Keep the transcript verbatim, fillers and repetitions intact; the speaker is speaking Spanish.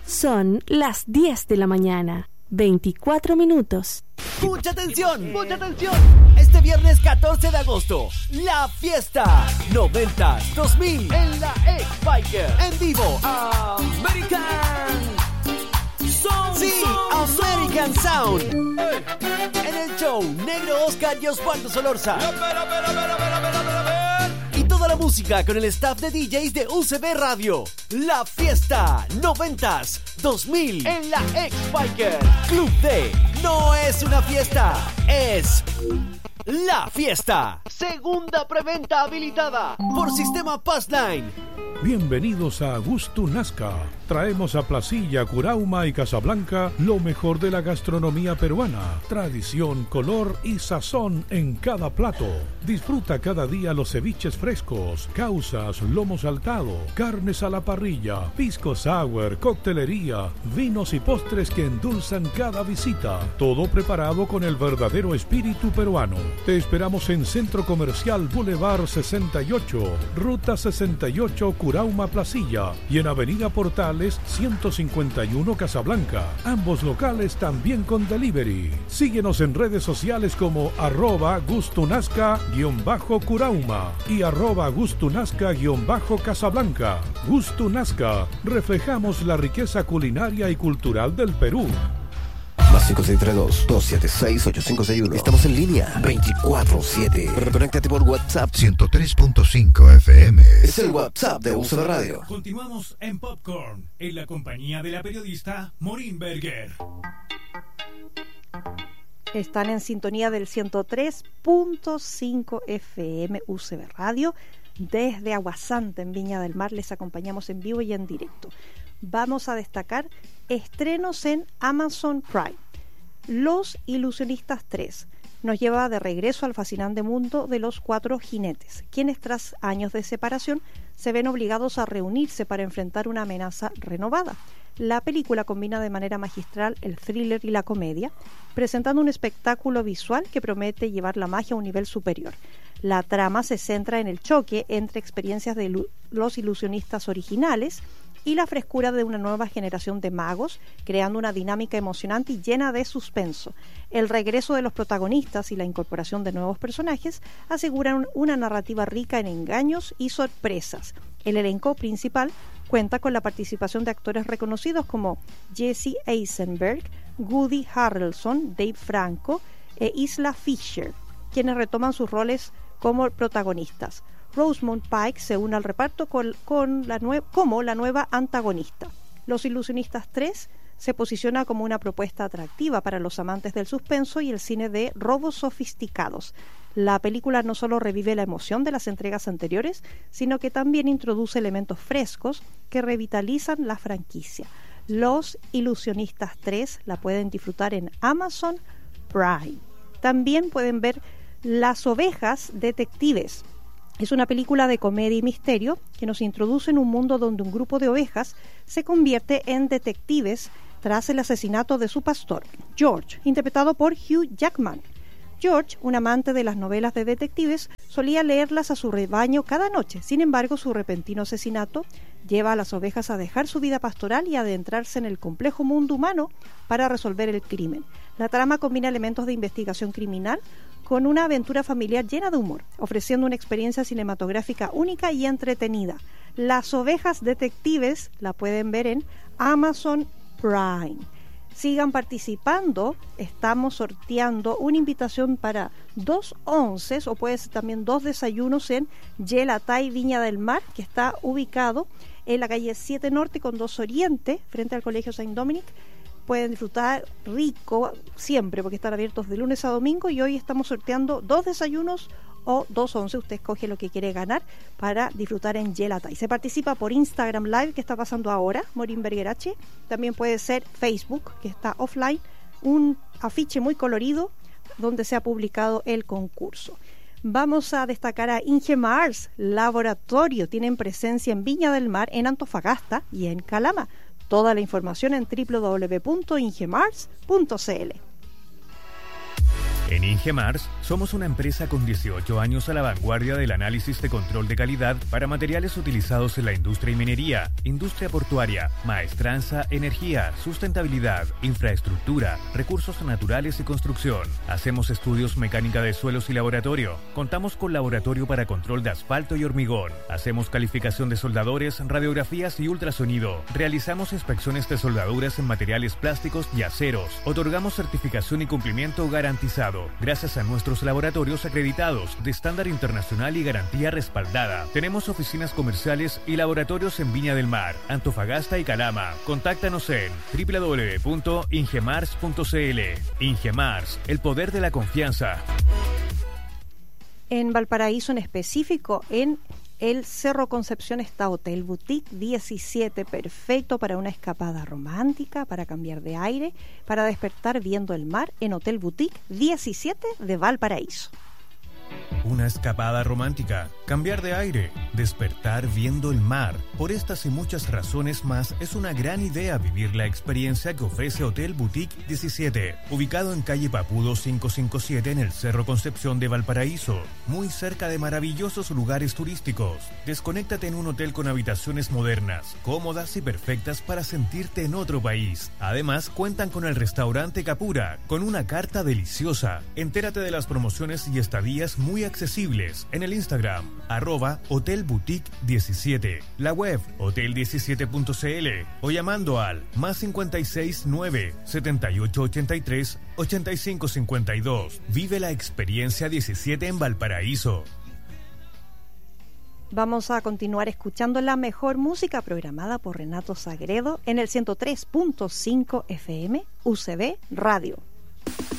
Son las diez de la mañana, veinticuatro minutos. ¡Mucha atención! ¡Mucha atención! Este viernes catorce de agosto, la fiesta noventa dos mil en la X-Biker. En vivo, American Sound. Sí, American Sound. En el show, Negro Oscar y Osvaldo Solorza. Y toda la música con el staff de D Js de U C B Radio. La fiesta noventa dos mil en la X-Biker. Club D. No es una fiesta, es la fiesta. Segunda preventa habilitada por Sistema Passline. Bienvenidos a Gusto Nazca. Traemos a Placilla, Curauma y Casablanca lo mejor de la gastronomía peruana. Tradición, color y sazón en cada plato. Disfruta cada día los ceviches frescos, causas, lomo saltado, carnes a la parrilla, pisco sour, coctelería, vinos y postres que endulzan cada visita. Todo preparado con el verdadero espíritu peruano. Te esperamos en Centro Comercial Boulevard sesenta y ocho, Ruta sesenta y ocho, Curauma, Placilla, y en Avenida Portales ciento cincuenta y uno, Casablanca. Ambos locales también con delivery. Síguenos en redes sociales como arroba gustunazca-curauma y arroba gustunazca-casablanca. Gustunazca, reflejamos la riqueza culinaria y cultural del Perú. Más cinco seis tres dos, dos siete seis, ocho cinco seis uno. Estamos en línea veinticuatro siete. Conéctate por WhatsApp ciento tres punto cinco F M. Es el WhatsApp de U C B Radio. Continuamos en Popcorn, en la compañía de la periodista Maureen Berger. Están en sintonía del ciento tres punto cinco F M U C B Radio. Desde Aguasanta, en Viña del Mar, les acompañamos en vivo y en directo. Vamos a destacar estrenos en Amazon Prime. Los Ilusionistas tres nos lleva de regreso al fascinante mundo de los cuatro jinetes, quienes tras años de separación se ven obligados a reunirse para enfrentar una amenaza renovada. La película combina de manera magistral el thriller y la comedia, presentando un espectáculo visual que promete llevar la magia a un nivel superior. La trama se centra en el choque entre experiencias de los ilusionistas originales y la frescura de una nueva generación de magos, creando una dinámica emocionante y llena de suspenso. El regreso de los protagonistas y la incorporación de nuevos personajes aseguran una narrativa rica en engaños y sorpresas. El elenco principal cuenta con la participación de actores reconocidos como Jesse Eisenberg, Woody Harrelson, Dave Franco e Isla Fisher, quienes retoman sus roles como protagonistas. Rosamund Pike se une al reparto con, con la nue- como la nueva antagonista. Los Ilusionistas tres se posiciona como una propuesta atractiva para los amantes del suspenso y el cine de robos sofisticados. La película no solo revive la emoción de las entregas anteriores, sino que también introduce elementos frescos que revitalizan la franquicia. Los Ilusionistas tres la pueden disfrutar en Amazon Prime. También pueden ver Las Ovejas Detectives. Es una película de comedia y misterio que nos introduce en un mundo donde un grupo de ovejas se convierte en detectives tras el asesinato de su pastor, George, interpretado por Hugh Jackman. George, un amante de las novelas de detectives, solía leerlas a su rebaño cada noche. Sin embargo, su repentino asesinato lleva a las ovejas a dejar su vida pastoral y a adentrarse en el complejo mundo humano para resolver el crimen. La trama combina elementos de investigación criminal con una aventura familiar llena de humor, ofreciendo una experiencia cinematográfica única y entretenida. Las Ovejas Detectives la pueden ver en Amazon Prime. Sigan participando, estamos sorteando una invitación para dos onces o puede ser también dos desayunos en Yelatay, Viña del Mar, que está ubicado en la calle siete Norte con dos Oriente, frente al Colegio Saint Dominic. Pueden disfrutar rico siempre porque están abiertos de lunes a domingo y hoy estamos sorteando dos desayunos o dos once. Usted escoge lo que quiere ganar para disfrutar en Yelatay. Se participa por Instagram Live, que está pasando ahora, Maureen Berger H. También puede ser Facebook, que está offline, un afiche muy colorido donde se ha publicado el concurso. Vamos a destacar a Ingemars Laboratorio. Tienen presencia en Viña del Mar, en Antofagasta y en Calama. Toda la información en doble u doble u doble u punto ingemars punto c l. En Ingemars somos una empresa con dieciocho años a la vanguardia del análisis de control de calidad para materiales utilizados en la industria y minería, industria portuaria, maestranza, energía, sustentabilidad, infraestructura, recursos naturales y construcción. Hacemos estudios mecánica de suelos y laboratorio. Contamos con laboratorio para control de asfalto y hormigón. Hacemos calificación de soldadores, radiografías y ultrasonido. Realizamos inspecciones de soldaduras en materiales plásticos y aceros. Otorgamos certificación y cumplimiento garantizado gracias a nuestros laboratorios acreditados de estándar internacional y garantía respaldada. Tenemos oficinas comerciales y laboratorios en Viña del Mar, Antofagasta y Calama. Contáctanos en doble u doble u doble u punto ingemars punto c l. Ingemars, el poder de la confianza. En Valparaíso, en específico, en el Cerro Concepción, está Hotel Boutique diecisiete, perfecto para una escapada romántica, para cambiar de aire, para despertar viendo el mar, en Hotel Boutique diecisiete de Valparaíso. Una escapada romántica, cambiar de aire, despertar viendo el mar. Por estas y muchas razones más, es una gran idea vivir la experiencia que ofrece Hotel Boutique diecisiete, ubicado en calle Papudo quinientos cincuenta y siete en el Cerro Concepción de Valparaíso, muy cerca de maravillosos lugares turísticos. Desconéctate en un hotel con habitaciones modernas, cómodas y perfectas para sentirte en otro país. Además, cuentan con el restaurante Capura, con una carta deliciosa. Entérate de las promociones y estadías muy accesibles en el Instagram, arroba Hotel Boutique diecisiete, la web hotel diecisiete punto c l o llamando al más cincuenta y seis nueve, setenta y ocho ochenta y tres, ochenta y cinco cincuenta y dos. Vive la experiencia diecisiete en Valparaíso. Vamos a continuar escuchando la mejor música programada por Renato Sagredo en el ciento tres punto cinco F M U C B Radio.